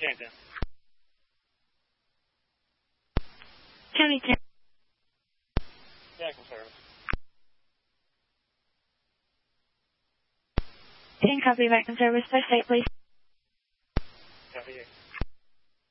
Carrington. County 10. Medical service. 10 copy, Vacant service by state, please. Copy.